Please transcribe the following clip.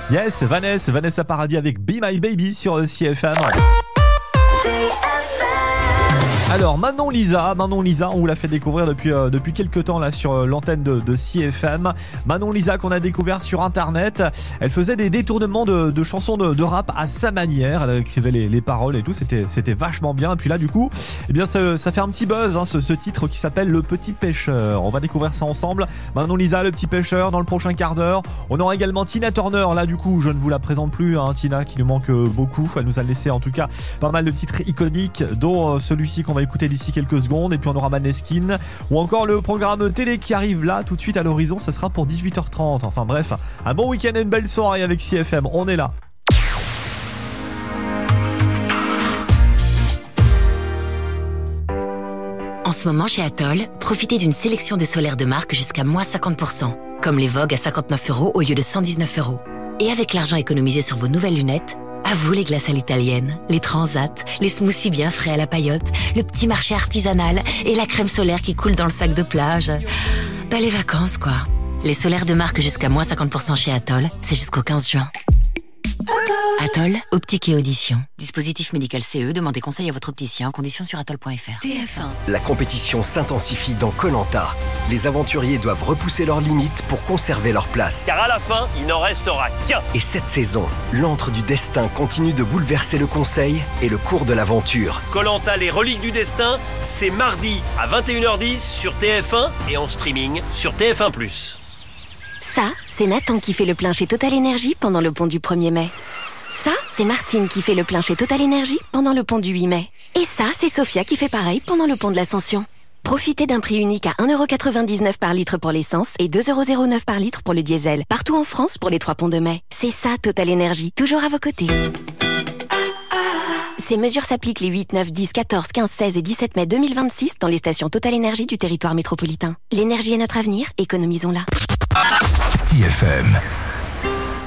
Yes, Vanessa Paradis avec Be My Baby sur CFM. Alors Manon Lisa, on vous l'a fait découvrir depuis quelques temps là sur l'antenne de CFM. Manon Lisa qu'on a découvert sur internet, elle faisait des détournements de chansons de rap à sa manière, elle écrivait les paroles et tout, c'était vachement bien. Et puis là du coup, eh bien ça fait un petit buzz hein, ce titre qui s'appelle Le Petit Pêcheur. On va découvrir ça ensemble. Manon Lisa, Le Petit Pêcheur dans le prochain quart d'heure. On aura également Tina Turner, là du coup je ne vous la présente plus hein, Tina qui nous manque beaucoup, elle nous a laissé en tout cas pas mal de titres iconiques dont celui-ci qu'on va écouter d'ici quelques secondes. Et puis on aura Maneskin ou encore le programme télé qui arrive là tout de suite à l'horizon, ça sera pour 18h30. Enfin bref, un bon week-end et une belle soirée avec CFM, on est là. En ce moment chez Atoll, profitez d'une sélection de solaires de marque jusqu'à moins 50%, comme les Vogue à 59€ au lieu de 119€. Et avec l'argent économisé sur vos nouvelles lunettes, à vous les glaces à l'italienne, les transats, les smoothies bien frais à la paillote, le petit marché artisanal et la crème solaire qui coule dans le sac de plage. Bah les vacances quoi. Les solaires de marque jusqu'à moins 50% chez Atoll, c'est jusqu'au 15 juin. Atoll, optique et audition. Dispositif médical CE, demandez conseil à votre opticien, conditions sur atoll.fr. TF1. La compétition s'intensifie dans Koh-Lanta. Les aventuriers doivent repousser leurs limites pour conserver leur place. Car à la fin, il n'en restera qu'un. Et cette saison, l'antre du destin continue de bouleverser le conseil et le cours de l'aventure. Koh-Lanta, les reliques du destin, c'est mardi à 21h10 sur TF1 et en streaming sur TF1+. Ça, c'est Nathan qui fait le plein chez Total Energy pendant le pont du 1er mai. Ça, c'est Martine qui fait le plein chez Total Energy pendant le pont du 8 mai. Et ça, c'est Sophia qui fait pareil pendant le pont de l'Ascension. Profitez d'un prix unique à 1,99€ par litre pour l'essence et 2,09€ par litre pour le diesel. Partout en France pour les 3 ponts de mai. C'est ça, Total Energy. Toujours à vos côtés. Ces mesures s'appliquent les 8, 9, 10, 14, 15, 16 et 17 mai 2026 dans les stations Total Energy du territoire métropolitain. L'énergie est notre avenir, économisons-la. CFM.